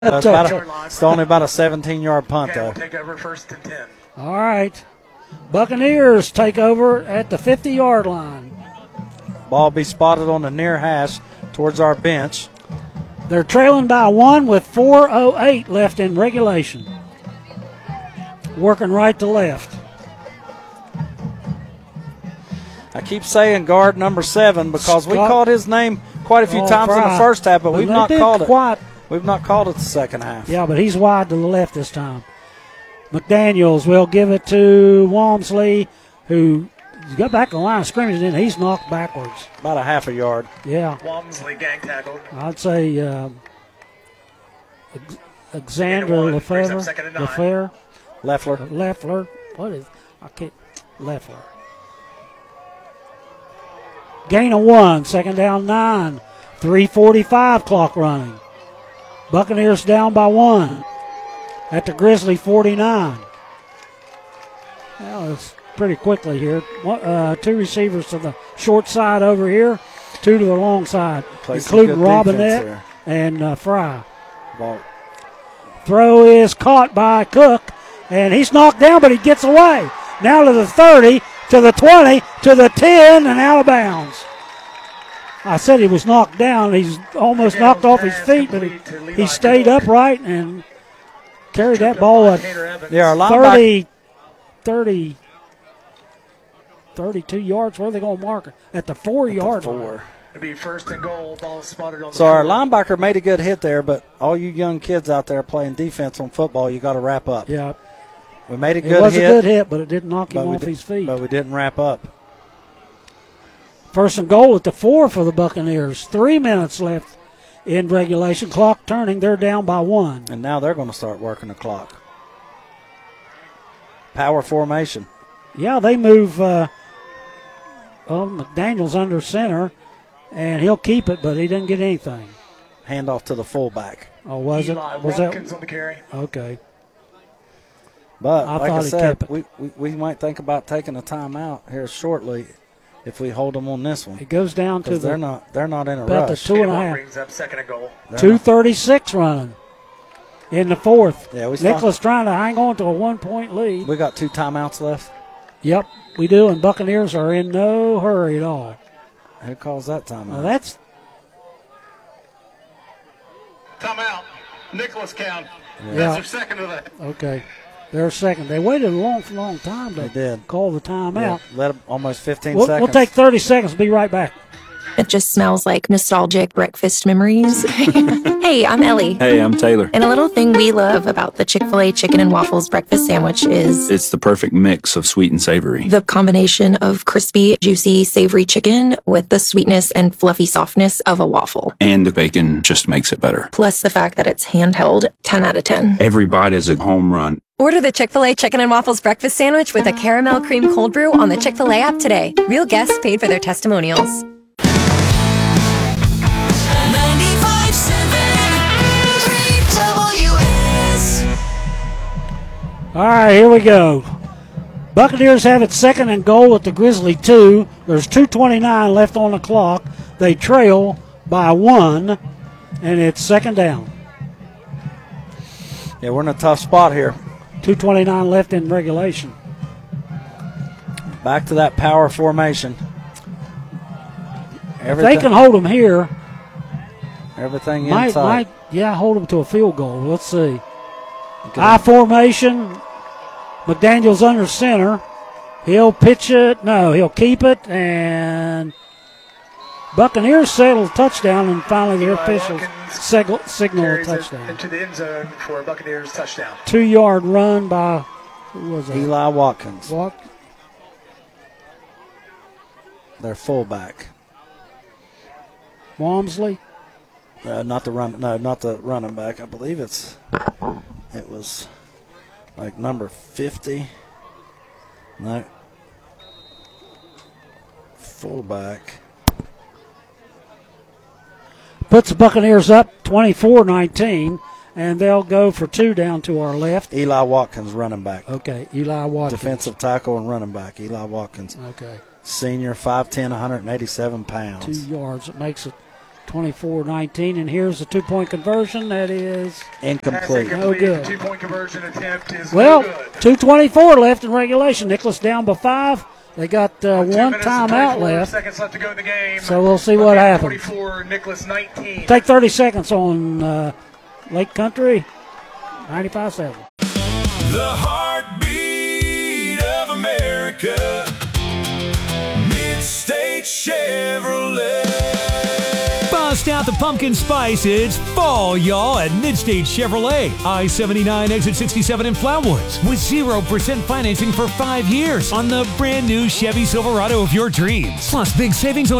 It's only about a 17-yard punt, though. Take over 1st and 10. All right. Buccaneers take over at the 50-yard line. Ball be spotted on the near hash towards our bench. They're trailing by 1 with 4:08 left in regulation. Working right to left. I keep saying guard number 7 because we called his name quite a few times in the first half, but we've not called it. We've not called it the second half. Yeah, but he's wide to the left this time. McDaniels will give it to Walmsley, who got back to the line of scrimmage, and he's knocked backwards. About a half a yard. Yeah. Walmsley gang tackled. I'd say Alexander Leffler. What is? I can't. Leffler. Gain of 1. Second down 9. 3:45 clock running. Buccaneers down by 1 at the Grizzly 49. Well, it's pretty quickly here. 2 receivers to the short side over here, 2 to the long side, including Robinette and Fry. Ball. Throw is caught by Cook, and he's knocked down, but he gets away. Now to the 30, to the 20, to the 10, and out of bounds. I said he was knocked down. He's almost knocked off his feet, but he stayed upright and carried that ball at 32 yards. Where are they going to mark it? At the 4-yard line. It'll be 1st and goal. Ball spotted on the So our linebacker made a good hit there, but all you young kids out there playing defense on football, you got to wrap up. Yeah. We made a good hit. It was a good hit, but it didn't knock him off his feet. But we didn't wrap up. 1st and goal at the 4 for the Buccaneers. 3 minutes left in regulation. Clock turning. They're down by 1. And now they're going to start working the clock. Power formation. Yeah, they move McDaniels under center, and he'll keep it, but he didn't get anything. Handoff to the fullback. Oh, was it? Was that on the carry? Okay. But like I said, we might think about taking a timeout here shortly if we hold them on this one. It goes down to they're not in a about rush. The 2.5. Brings up 2nd and goal. 2:36 running in the 4th. Yeah, Nicholas trying to hang on to a 1-point lead. We got 2 timeouts left. Yep, we do, and Buccaneers are in no hurry at all. Who calls that timeout? Well, that's timeout. Nicholas count. Yeah. That's their 2nd of that. Okay. They're 2nd. They waited a long time to call the timeout. Yeah, let them almost 15 seconds. We'll take 30 seconds. Be right back. It just smells like nostalgic breakfast memories. Hey, I'm Ellie. Hey, I'm Taylor. And a little thing we love about the Chick-fil-A chicken and waffles breakfast sandwich is it's the perfect mix of sweet and savory. The combination of crispy, juicy, savory chicken with the sweetness and fluffy softness of a waffle. And the bacon just makes it better. Plus the fact that it's handheld, 10 out of 10. Every bite is a home run. Order the Chick-fil-A Chicken and Waffles breakfast sandwich with a caramel cream cold brew on the Chick-fil-A app today. Real guests paid for their testimonials. All right, here we go. Buccaneers have it 2nd and goal at the Grizzly 2. There's 2:29 left on the clock. They trail by 1, and it's 2nd down. Yeah, we're in a tough spot here. 2:29 left in regulation. Back to that power formation. If they can hold them here. Everything inside. Hold them to a field goal. Let's see. I formation. McDaniels under center. He'll pitch it. No, he'll keep it. And Buccaneers settle touchdown, and finally the officials signal a touchdown. Into the end zone for a Buccaneers touchdown. 2-yard run by, who was that? Eli Watkins. Their fullback. Walmsley? Not the running back. I believe it was like number 50. No. Fullback. Puts the Buccaneers up 24-19, and they'll go for 2 down to our left. Eli Watkins, running back. Okay, Eli Watkins. Defensive tackle and running back, Eli Watkins. Okay. Senior, 5'10", 187 pounds. 2 yards. It makes it 24-19, and here's the two-point conversion. That is incomplete. No good. 2-point conversion attempt is Well, no good. 2:24 left in regulation. Nicholas down by 5. They got 1 timeout left. Seconds left to go in the game. So we'll see what happens. 44, Nicholas 19. Take 30 seconds on Lake Country 95.7. The heartbeat of America, Mid-State Chevrolet. Bust out the pumpkin spice. It's fall, y'all, at Mid-State Chevrolet. I-79 exit 67 in Flatwoods with 0% financing for 5 years on the brand new Chevy Silverado of your dreams. Plus big savings on